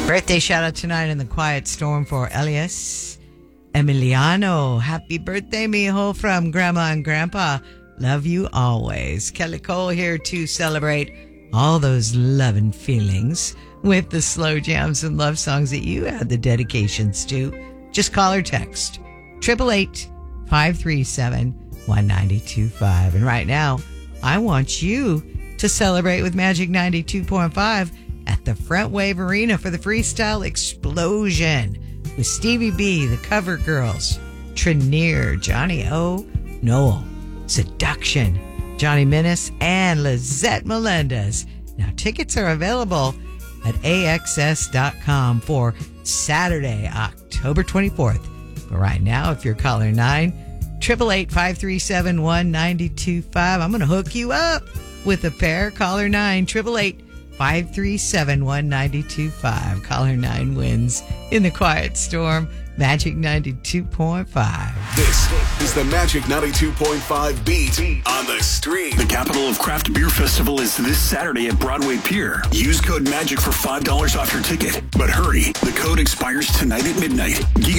Birthday shout out tonight in the Quiet Storm for Elias Emiliano. Happy birthday, mijo, from Grandma and Grandpa. Love you always. Kelly Cole here to celebrate all those loving feelings with the slow jams and love songs that you had the dedications to. Just call or text 888-537-1925. And right now, I want you to celebrate with Magic 92.5 at the Front Wave Arena for the Freestyle Explosion with Stevie B, the Cover Girls, Trenier, Johnny O, Noel, Seduction, Johnny Menace, and Lizette Melendez. Now, tickets are available at AXS.com for Saturday, October 24th. But right now, if you're caller 9, 888-537-1925, I'm going to hook you up with a pair. Caller 9, 888-537-1925. Caller 9 wins in the Quiet Storm. Magic 92.5. This is the Magic 92.5 beat on the street. The capital of Craft Beer Festival is this Saturday at Broadway Pier. Use code MAGIC for $5 off your ticket. But hurry, the code expires tonight at midnight. Giga